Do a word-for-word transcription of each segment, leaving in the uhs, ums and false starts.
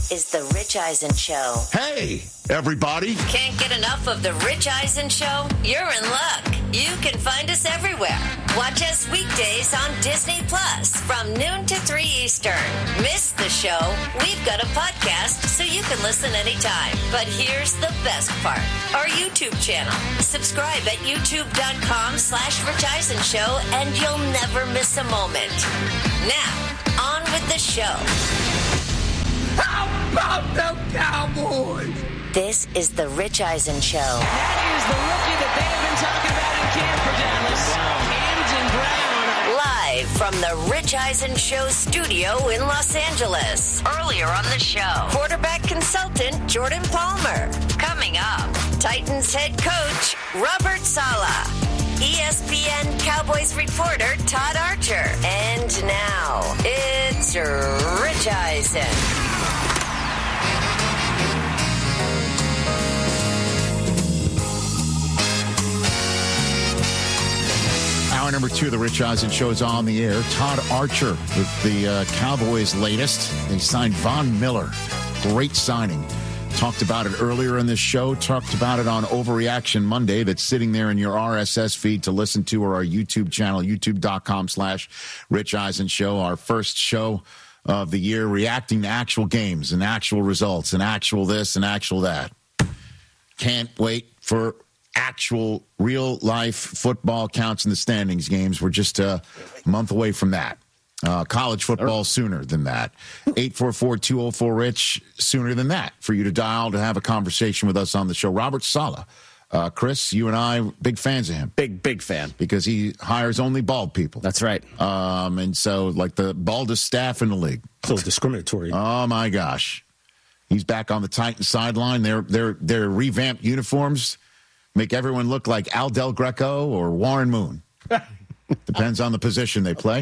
is The Rich Eisen Show. Hey, everybody. Can't get enough of The Rich Eisen Show? You're in luck. You can find us everywhere. Watch us weekdays on Disney Plus from noon to three Eastern. Miss the show? We've got a podcast so you can listen anytime. But here's the best part. Our YouTube channel. Subscribe at youtube.com slash Rich Eisen Show and you'll never miss a moment. Now, on with the show. How about the Cowboys? This is The Rich Eisen Show. That is the rookie that they have been talking about in camp for Dallas. Camden Brown. Live from the Rich Eisen Show studio in Los Angeles. Earlier on the show, quarterback consultant Jordan Palmer. Coming up, Titans head coach Robert Saleh. E S P N Cowboys reporter Todd Archer. And now, it's Rich Eisen. Hour number two of the Rich Eisen Show is on the air. Todd Archer with the uh, Cowboys' latest. They signed Von Miller. Great signing. Talked about it earlier in this show. Talked about it on Overreaction Monday. That's sitting there in your R S S feed to listen to, or our YouTube channel, youtube.com slash Rich Eisen Show. Our first show of the year, reacting to actual games and actual results and actual this and actual that. Can't wait for actual real-life football counts in the standings games. We're just a month away from that. Uh, college football sooner than that. eight four four, two oh four, RICH sooner than that for you to dial to have a conversation with us on the show. Robert Saleh. Uh, Chris, you and I, big fans of him. Big, big fan. Because he hires only bald people. That's right. Um, and so, like the baldest staff in the league. So discriminatory. Oh, my gosh. He's back on the Titans sideline. Their, their, their revamped uniforms make everyone look like Al Del Greco or Warren Moon. Depends on the position they play.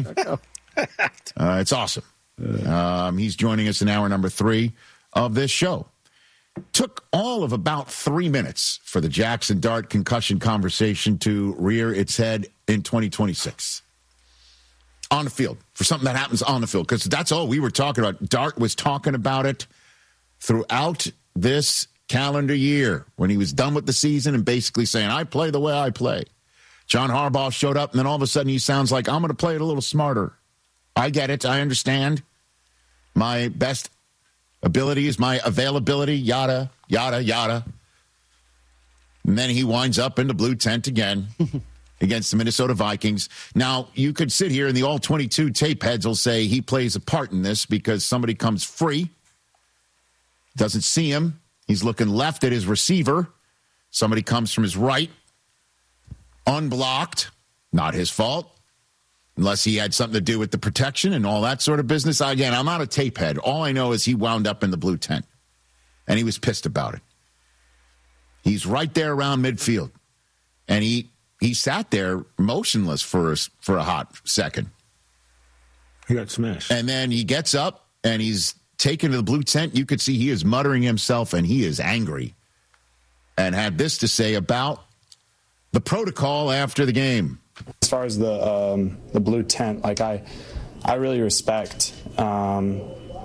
Uh, it's awesome. Um, he's joining us in hour number three of this show. Took all of about three minutes for the Jackson Dart concussion conversation to rear its head in twenty twenty-six. On the field, for something that happens on the field, because that's all we were talking about. Dart was talking about it throughout this calendar year when he was done with the season and basically saying, I play the way I play. John Harbaugh showed up, and then all of a sudden he sounds like, I'm going to play it a little smarter. I get it. I understand. My best ability is my availability, yada, yada, yada. And then he winds up in the blue tent again against the Minnesota Vikings. Now, you could sit here and the all twenty-two tape heads will say he plays a part in this because somebody comes free, doesn't see him. He's looking left at his receiver. Somebody comes from his right, unblocked. Not his fault. Unless he had something to do with the protection and all that sort of business. Again, I'm not a tape head. All I know is he wound up in the blue tent. And he was pissed about it. He's right there around midfield. And he he sat there motionless for a, for a hot second. He got smashed. And then he gets up and he's taken to the blue tent. You could see he is muttering himself and he is angry. And had this to say about the protocol after the game. As far as the um, the blue tent, like I, I really respect um,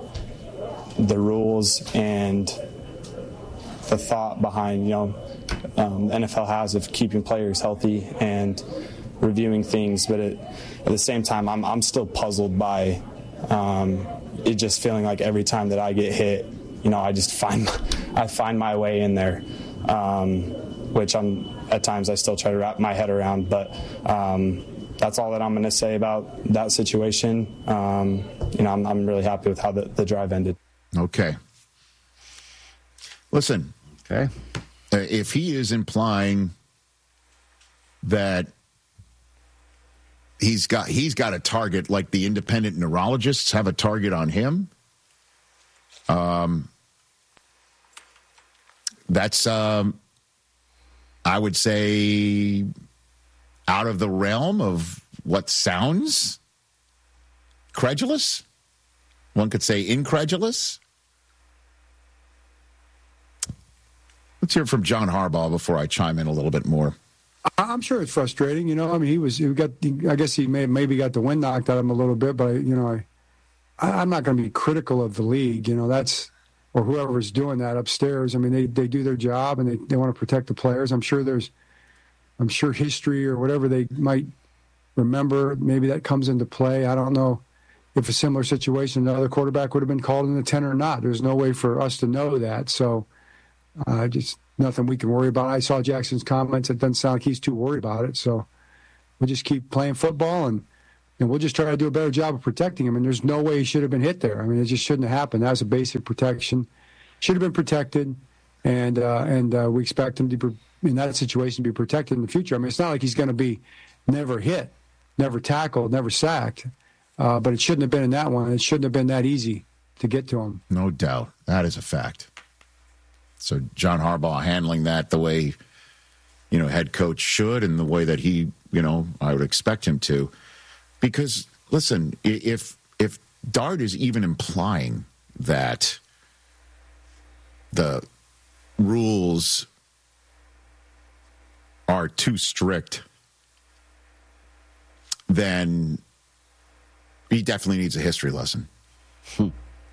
the rules and the thought behind, you know, um, the N F L has of keeping players healthy and reviewing things. But it, at the same time, I'm I'm still puzzled by um, it just feeling like every time that I get hit, you know, I just find I find my way in there, um, which I'm. At times I still try to wrap my head around, but um, that's all that I'm going to say about that situation. Um, you know, I'm, I'm really happy with how the, the drive ended. Okay. Listen, okay. Uh, if he is implying that he's got he's got a target like the independent neurologists have a target on him, um, that's. Um, I would say out of the realm of what sounds credulous. One could say incredulous. Let's hear from John Harbaugh before I chime in a little bit more. I'm sure it's frustrating. You know, I mean, he was, he got, I guess he may maybe got the wind knocked out of him a little bit, but, you know, I, I'm not going to be critical of the league. You know, that's, or whoever's doing that upstairs. I mean, they, they do their job and they, they want to protect the players. I'm sure there's, I'm sure history or whatever they might remember, maybe that comes into play. I don't know if a similar situation, another quarterback would have been called in the ten or not. There's no way for us to know that. So uh, just nothing we can worry about. I saw Jackson's comments. It doesn't sound like he's too worried about it. So we'll just keep playing football and, and we'll just try to do a better job of protecting him. And there's no way he should have been hit there. I mean, it just shouldn't have happened. That was a basic protection. Should have been protected. And, uh, and uh, we expect him to be, in that situation, to be protected in the future. I mean, it's not like he's going to be never hit, never tackled, never sacked. Uh, but it shouldn't have been in that one. It shouldn't have been that easy to get to him. No doubt. That is a fact. So John Harbaugh handling that the way, you know, head coach should and the way that he, you know, I would expect him to. Because, listen, if if Dart is even implying that the rules are too strict, then he definitely needs a history lesson. Hmm.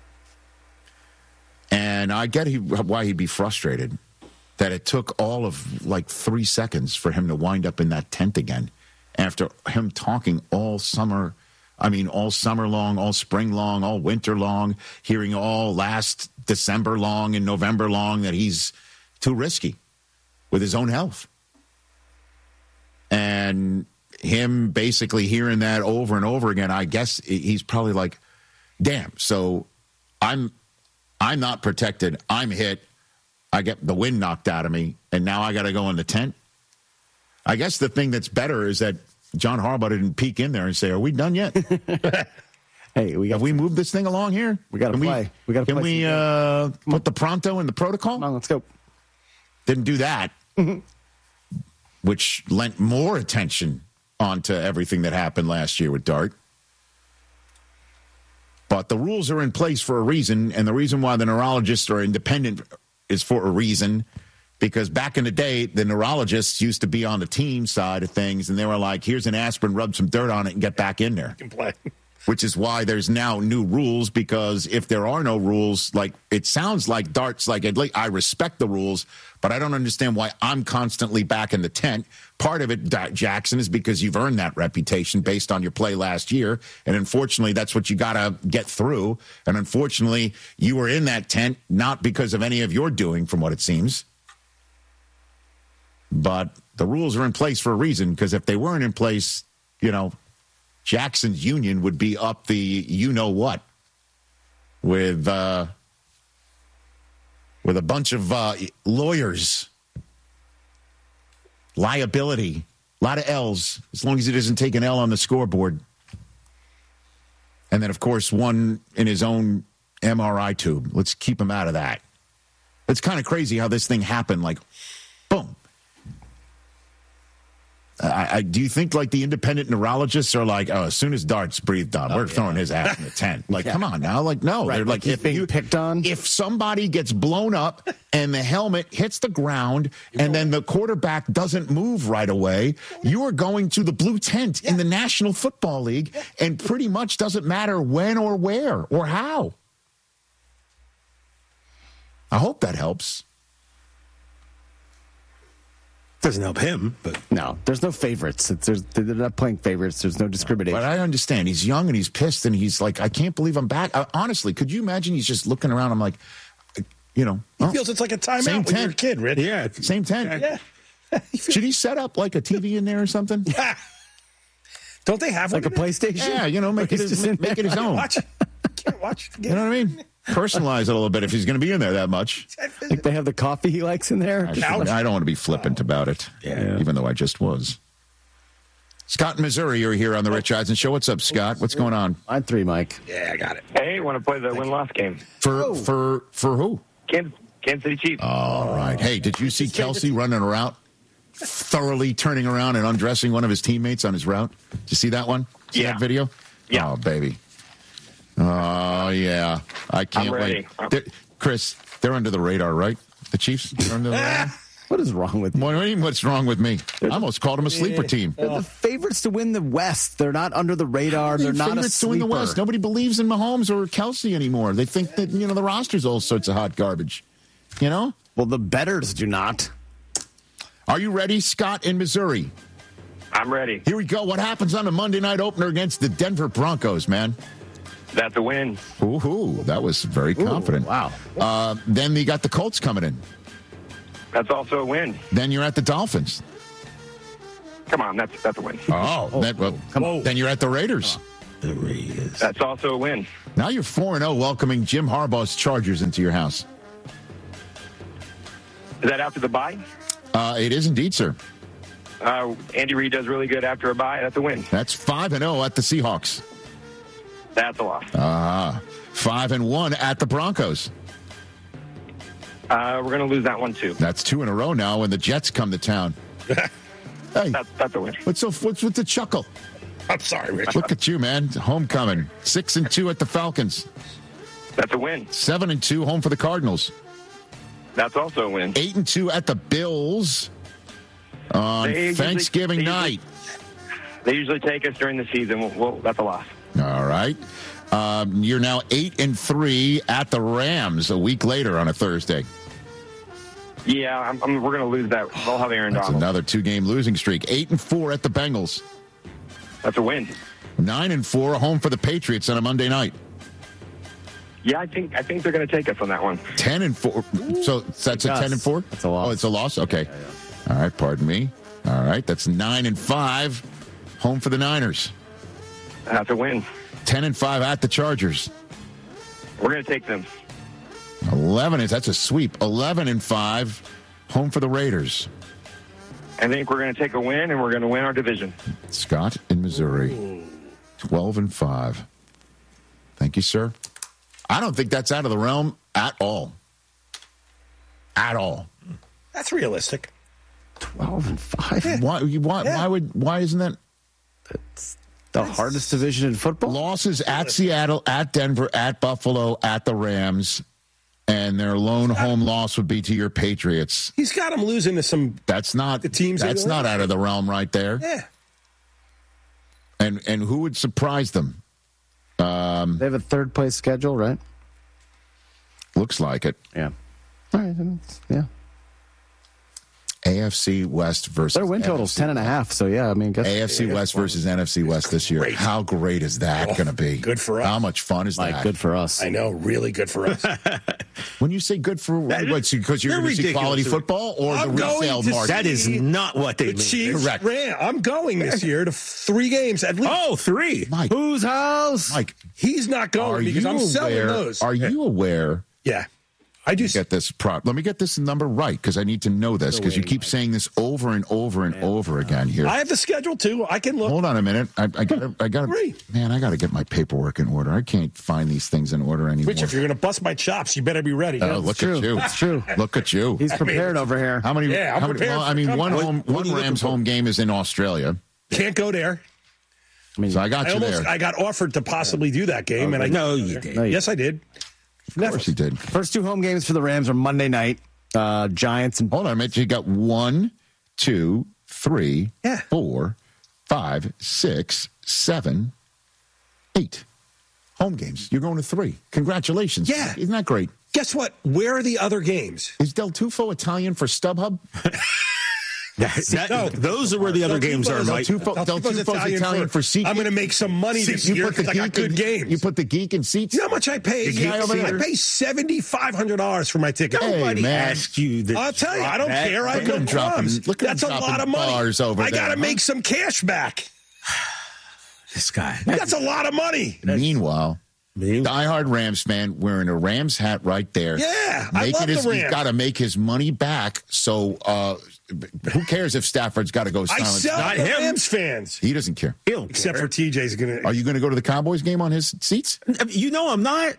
And I get he, why he'd be frustrated that it took all of like three seconds for him to wind up in that tent again after him talking all summer. I mean, all summer long, all spring long, all winter long, hearing all last December long and November long that he's too risky with his own health. And him basically hearing that over and over again, I guess he's probably like, damn, so I'm I'm not protected. I'm hit. I get the wind knocked out of me, and now I got to go in the tent. I guess the thing that's better is that John Harbaugh didn't peek in there and say, are we done yet? Hey, we got Have we moved this thing along here? We got to play. We, we got to Can play we uh, put the pronto in the protocol? Come on, let's go. Didn't do that, which lent more attention onto everything that happened last year with Dart. But the rules are in place for a reason, and the reason why the neurologists are independent is for a reason, because back in the day, the neurologists used to be on the team side of things, and they were like, here's an aspirin, rub some dirt on it, and get back in there. Can play. Which is why there's now new rules, because if there are no rules, like it sounds like Dart's like, I respect the rules, but I don't understand why I'm constantly back in the tent. Part of it, Jackson, is because you've earned that reputation based on your play last year. And unfortunately, that's what you got to get through. And unfortunately, you were in that tent, not because of any of your doing, from what it seems. But the rules are in place for a reason, because if they weren't in place, you know, Jackson's union would be up the you-know-what with uh, with a bunch of uh, lawyers, liability, a lot of L's, as long as he doesn't take an L on the scoreboard. And then, of course, one in his own M R I tube. Let's keep him out of that. It's kind of crazy how this thing happened, like, boom. I, I, do you think, like, the independent neurologists are like, oh, as soon as Dart's breathed on, oh, we're yeah. throwing his ass in the tent? Like, yeah. come on now. Like, no. Right. They're like, He's if being you, picked on. If somebody gets blown up and the helmet hits the ground and then the quarterback doesn't move right away, you are going to the blue tent yeah. in the National Football League, yeah. and pretty much doesn't matter when or where or how. I hope that helps. Doesn't help him, but no, there's no favorites. It's, there's, they're not playing favorites. There's no discrimination. But I understand. He's young and he's pissed and he's like, I can't believe I'm back. I, honestly, could you imagine he's just looking around? I'm like, you know. He oh, feels it's like a timeout when tent. You're a kid, Rich. Yeah. Same tent. Yeah. Should he set up like a T V in there or something? Yeah. Don't they have like a PlayStation? Yeah, you know, make, it his, make, make it his own. Watch it. Can't watch it. You know what I mean? Personalize it a little bit if he's going to be in there that much. Like they have the coffee he likes in there. I, should, I don't want to be flippant oh. about it, yeah. even though I just was. Scott in Missouri, you're here on the Rich Eisen Show. What's up, Scott? What's going on? Line three, Mike. Yeah, I got it. Hey, want to play the win-loss game. For oh. for for who? Kansas, Kansas City Chiefs. All right. Hey, did you see Kelsey running a route, thoroughly turning around and undressing one of his teammates on his route? Did you see that one? See yeah. that video? Yeah. Oh, baby. Oh, yeah. I can't I'm ready. wait. They're, Chris, they're under the radar, right? The Chiefs? They're under the radar? What is wrong with you? What do you mean, what's wrong with me? I almost called them a sleeper team. They're the favorites to win the West. They're not under the radar. They're not a favorites to win sleeper. the West. Nobody believes in Mahomes or Kelsey anymore. They think that, you know, the roster's all sorts of hot garbage. You know? Well, the bettors do not. Are you ready, Scott, in Missouri? I'm ready. Here we go. What happens on the Monday night opener against the Denver Broncos, man? That's a win. Ooh, that was very confident. Ooh, wow. Uh, then you got the Colts coming in. That's also a win. Then you're at the Dolphins. Come on, that's that's a win. Oh, that, well, come on. Then you're at the Raiders. The Raiders. That's also a win. Now you're four and oh, welcoming Jim Harbaugh's Chargers into your house. Is that after the bye? Uh, it is indeed, sir. Uh, Andy Reid does really good after a bye. That's a win. That's five and oh at the Seahawks. That's a loss. Ah, five and one at the Broncos. Uh, we're going to lose that one, too. That's two in a row now when the Jets come to town. Hey, That's, that's a win. what's so what's with the chuckle? I'm sorry, Rich. Look at you, man. Homecoming. Six and two at the Falcons. That's a win. Seven and two home for the Cardinals. That's also a win. Eight and two at the Bills on They usually- Thanksgiving they usually- night. They usually take us during the season. Well, well that's a loss. All right. Um, you're now eight and three at the Rams a week later on a Thursday. Yeah, I'm, I'm, we're going to lose that. They'll have Aaron That's Donald. another two-game losing streak. Eight and four at the Bengals. That's a win. Nine and four home for the Patriots on a Monday night. Yeah, I think I think they're going to take us on that one. Ten and four. So that's a Yes. ten and four. That's a loss. Oh, it's a loss. Okay. Yeah, yeah. All right. Pardon me. All right. That's nine and five home for the Niners. That's a win. Ten and five at the Chargers. We're going to take them. Eleven is that's a sweep. Eleven and five home for the Raiders. I think we're going to take a win, and we're going to win our division. Scott in Missouri. Twelve and five. Thank you, sir. I don't think that's out of the realm at all. At all. That's realistic. Twelve and five. Why? you- Why? Yeah. Why would? Why isn't that? It's the hardest division in football. Losses at Seattle, at Denver, at Buffalo, at the Rams, and their lone home loss would be to your Patriots. He's got him losing to some. That's not The teams that That's are not left. out of the realm right there. Yeah. And and who would surprise them? Um, They have a third place schedule, right? looks like it. Yeah. All right. then it's- Yeah. A F C West versus Their win total's N F C. ten and a half. So yeah, I mean, guess A F C West versus N F C West this year. Great. How great is that Oh, going to be? good for us. How much fun is like that? good for us. I know, really good for us. When you say good for what? Because you're They're going to see ridiculous. quality football or I'm the going resale to market? That is not what they The mean. Chiefs Correct. ran. I'm going this year to three games at least. Oh, three. Mike, Whose house? Mike, He's not are going because you I'm selling aware? those. Are you aware? Yeah. I do. Get this prop. Let me get this number right because I need to know this because you keep saying this over and over and over again here. I have the schedule too. I can look. Hold on a minute. I, I got. I got. Agree. Man, I got to get my paperwork in order. I can't find these things in order anymore. Rich, if you're going to bust my chops, you better be ready. Oh, look true. at you. That's true. Look at you. He's prepared over here. How many? Yeah, I'm how many, prepared well, for I mean, it. one What- home, what are one you looking Rams for? home game is in Australia, Can't go there. I mean, so I got I you almost there. I got offered to possibly do that game, and I No, you did. No, you- Yes, I did. of course you did. first two home games for the Rams are Monday night. Uh, Giants and Hold on a minute. You got one, two, three, Yeah. four, five, six, seven, eight home games. You're going to three. Congratulations. Yeah. Isn't that great? Guess what? Where are the other games? Is Del Tufo Italian for StubHub? That- that- No. Those are where the other Del games are, Tufo's- Mike. Del Tufo- Del Del Tufo's Tufo's Italian, Italian for, for seat- I'm going to make some money this You year put the because I got geek in- good games. You put the geek in seats. You know how much I pay? The guy over I there? pay seventy five hundred dollars for my ticket. Hey, Nobody man. asked you that. I'll tell you, I don't that- care. I Look at go him dropping- crumbs. look at him That's a dropping lot of money. bars over I got there, to huh? make some cash back. This guy. That's a lot of money. Meanwhile, Me? diehard Rams fan wearing a Rams hat right there. Yeah, I Making love his, the He's Rams. got to make his money back. So uh, who cares if Stafford's got to go I silent? sell Not the him. Rams fans. He doesn't care. He don't Except care. for T J's going to. Are you going to go to the Cowboys game on his seats? You know I'm not.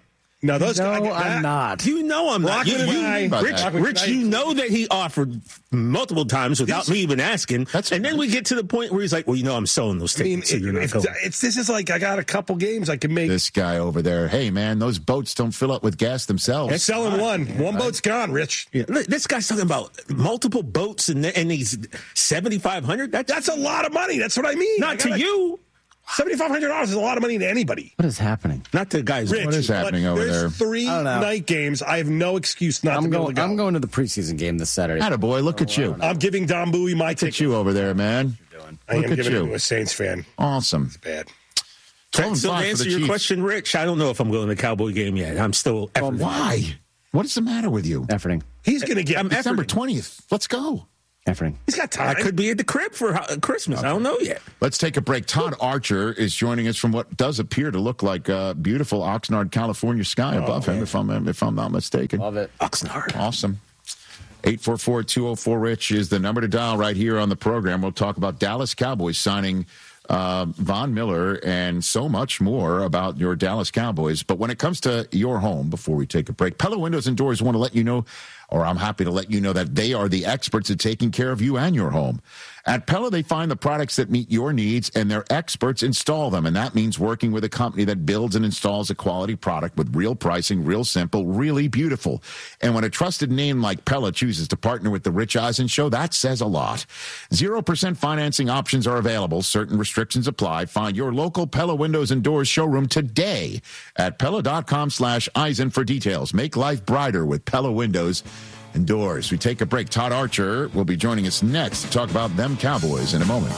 No, those No, guys. I'm not. You know I'm not. You, Rockman you, and I- Rich, Rockman Rich, and I- you know that he offered multiple times without These- me even asking. That's and then we get to the point where he's like, well, you know, I'm selling those I mean, tickets, so you're not if, going. it's this is like I got a couple games I can make. This guy over there. Hey, man, those boats don't fill up with gas themselves. Selling one, one boat's gone, Rich. Yeah, look, this guy's talking about multiple boats and and he's seventy-five hundred. That's That's a lot of money. That's what I mean. not I to gotta- you, seventy-five hundred dollars is a lot of money to anybody. What is happening? not to guys. Rich, What is but happening over there's there? three I don't know. night games. I have no excuse not I'm to be able going. to go. I'm going to the preseason game this Saturday. Attaboy, look at you. I'm giving Don Bowie my Look at ticket. you over there, man. I am Look at giving you. it to a Saints fan. Awesome. Bad. twelve and So to five for answer the your Chiefs. question, Rich, I don't know if I'm going to the Cowboy game yet. I'm still. Well, why? What is the matter with you? Efforting. He's going to get. I'm December efforting. twentieth. Let's go. Efforting. He's got I time. could be at the crib for uh, Christmas. I don't know yet. Let's take a break. Todd Archer is joining us from what does appear to look like uh, beautiful Oxnard, California sky above him, if I'm if I'm not mistaken. Love it. Oxnard. Awesome. eight four four, two oh four, RICH is the number to dial right here on the program. We'll talk about Dallas Cowboys signing uh, Von Miller and so much more about your Dallas Cowboys. But when it comes to your home, before we take a break, Pella Windows and Doors want to let you know, or I'm happy to let you know, that they are the experts at taking care of you and your home. At Pella, they find the products that meet your needs, and their experts install them. And that means working with a company that builds and installs a quality product with real pricing, real simple, really beautiful. And when a trusted name like Pella chooses to partner with the Rich Eisen Show, that says a lot. Zero percent financing options are available. Certain restrictions apply. Find your local Pella Windows and Doors showroom today at Pella.com slash Eisen for details. Make life brighter with Pella Windows and Doors. We take a break. Todd Archer will be joining us next to talk about them Cowboys in a moment.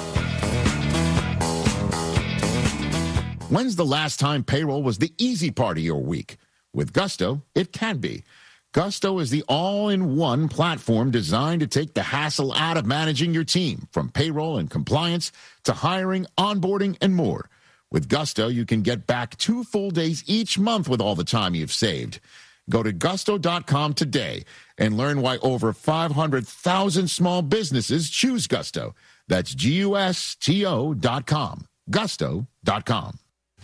When's the last time payroll was the easy part of your week? With Gusto, it can be. Gusto is the all-in-one platform designed to take the hassle out of managing your team, from payroll and compliance to hiring, onboarding, and more. With Gusto, you can get back two full days each month with all the time you've saved. Go to gusto dot com today and learn why over five hundred thousand small businesses choose Gusto. That's G U S T O dot com. gusto dot com.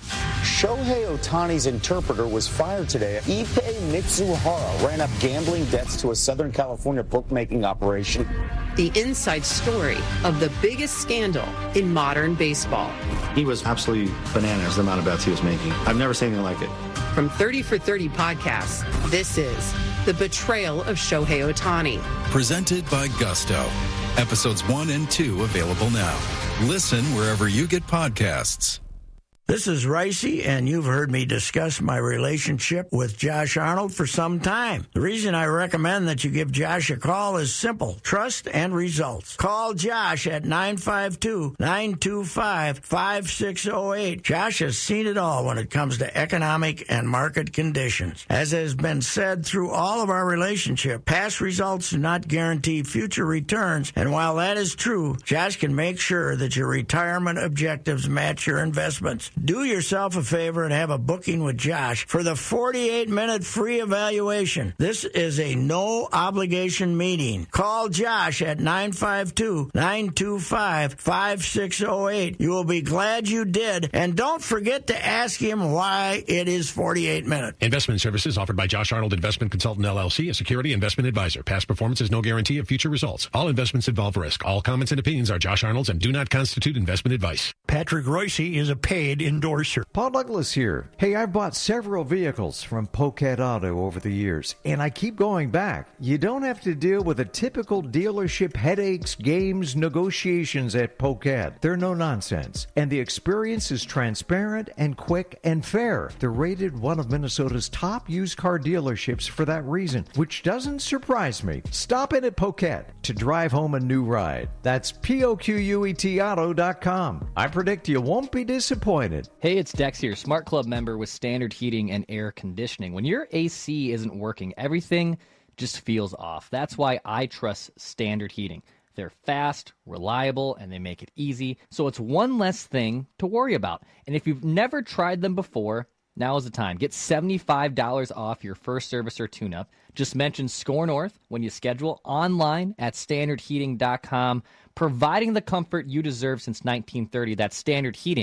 Shohei Ohtani's interpreter was fired today. Ippei Mitsuhara ran up gambling debts to a Southern California bookmaking operation. The inside story of the biggest scandal in modern baseball. He was absolutely bananas, the amount of bets he was making. I've never seen anything like it. From thirty for thirty podcasts, this is The Betrayal of Shohei Ohtani. Presented by Gusto. Episodes one and two available now. Listen wherever you get podcasts. This is Ricey, and you've heard me discuss my relationship with Josh Arnold for some time. The reason I recommend that you give Josh a call is simple: trust and results. Call Josh at nine five two, nine two five, five six zero eight. Josh has seen it all when it comes to economic and market conditions. As has been said through all of our relationship, past results do not guarantee future returns, and while that is true, Josh can make sure that your retirement objectives match your investments. Do yourself a favor and have a booking with Josh for the forty-eight minute free evaluation. This is a no-obligation meeting. Call Josh at nine five two, nine two five, five six zero eight. You will be glad you did. And don't forget to ask him why it is forty-eight minutes. Investment services offered by Josh Arnold Investment Consultant, L L C, a security investment advisor. Past performance is no guarantee of future results. All investments involve risk. All comments and opinions are Josh Arnold's and do not constitute investment advice. Patrick Royce is a paid endorser. Paul Douglas here. Hey, I've bought several vehicles from Pocat Auto over the years, and I keep going back. You don't have to deal with the typical dealership headaches, games, negotiations at Pocat. They're no nonsense, and the experience is transparent and quick and fair. They're rated one of Minnesota's top used car dealerships for that reason, which doesn't surprise me. Stop in at Pocat to drive home a new ride. That's P O Q U E T auto dot com. I predict you won't be disappointed. Hey, it's Dex here, Smart Club member with Standard Heating and Air Conditioning. When your A C isn't working, everything just feels off. That's why I trust Standard Heating. They're fast, reliable, and they make it easy, so it's one less thing to worry about. And if you've never tried them before, now is the time. Get seventy-five dollars off your first service or tune-up. Just mention SCORE North when you schedule online at standard heating dot com, providing the comfort you deserve since nineteen thirty. That's standard heating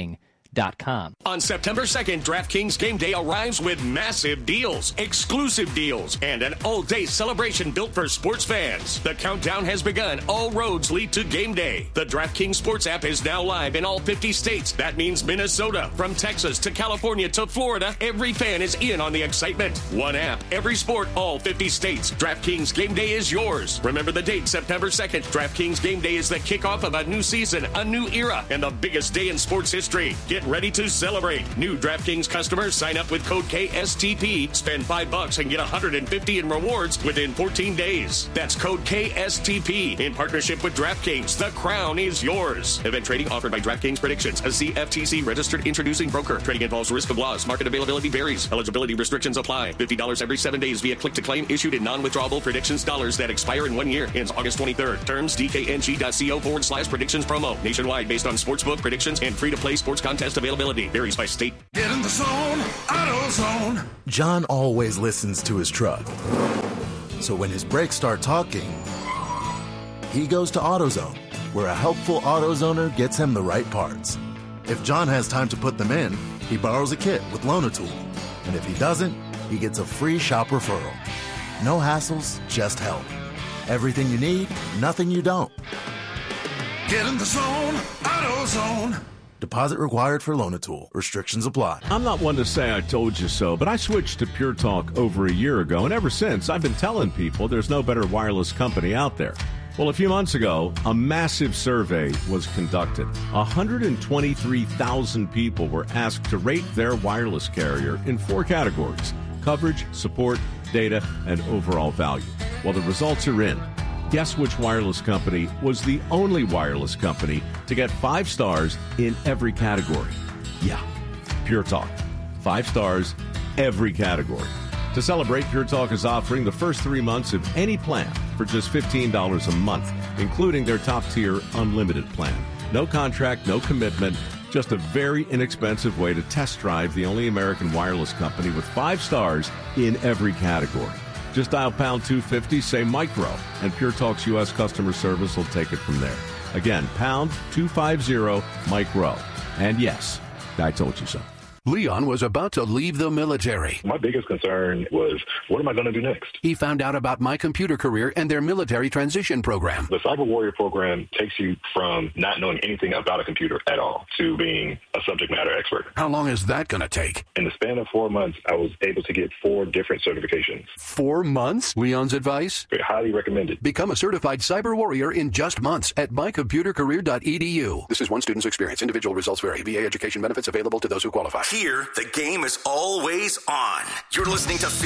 dot com. On September second, DraftKings Game Day arrives with massive deals, exclusive deals, and an all-day celebration built for sports fans. The countdown has begun. All roads lead to Game Day. The DraftKings Sports app is now live in all fifty states. That means Minnesota, from Texas to California to Florida, every fan is in on the excitement. One app, every sport, all fifty states. DraftKings Game Day is yours. Remember the date, September second. DraftKings Game Day is the kickoff of a new season, a new era, and the biggest day in sports history. Get ready to celebrate. New DraftKings customers sign up with code K S T P, spend five bucks and get one hundred fifty in rewards within fourteen days. That's code K S T P in partnership with DraftKings. The crown is yours. Event trading offered by DraftKings Predictions, a C F T C registered introducing broker. Trading involves risk of loss. Market availability varies. Eligibility restrictions apply. fifty dollars every seven days via click to claim issued in non-withdrawable predictions dollars that expire in one year. Ends August twenty-third. Terms dkng.co forward slash predictions promo. Nationwide based on sportsbook predictions and free-to-play sports contest availability. Varies by state. Get in the zone, AutoZone. John always listens to his truck. So when his brakes start talking, he goes to AutoZone, where a helpful AutoZoner gets him the right parts. If John has time to put them in, he borrows a kit with Loan-A-Tool. And if he doesn't, he gets a free shop referral. No hassles, just help. Everything you need, nothing you don't. Get in the zone, AutoZone. Deposit required for Loan-A-Tool. Restrictions apply. I'm not one to say I told you so, but I switched to Pure Talk over a year ago, and ever since, I've been telling people there's no better wireless company out there. Well, a few months ago, a massive survey was conducted. one hundred twenty-three thousand people were asked to rate their wireless carrier in four categories: coverage, support, data, and overall value. Well, the results are in. Guess which wireless company was the only wireless company to get five stars in every category? Yeah, Pure Talk. Five stars, every category. To celebrate, Pure Talk is offering the first three months of any plan for just fifteen dollars a month, including their top-tier unlimited plan. No contract, no commitment, just a very inexpensive way to test drive the only American wireless company with five stars in every category. Just dial pound two fifty, say micro, and Pure Talk's U S customer service will take it from there. Again, pound two fifty, micro. And yes, I told you so. Leon was about to leave the military. My biggest concern was, what am I going to do next? He found out about My Computer Career and their military transition program. The Cyber Warrior program takes you from not knowing anything about a computer at all to being a subject matter expert. How long is that going to take? In the span of four months, I was able to get four different certifications. Four months? Leon's advice? Very highly recommended. Become a certified Cyber Warrior in just months at my computer career dot e d u. This is one student's experience. Individual results vary. V A education benefits available to those who qualify. Here, the game is always on. You're listening to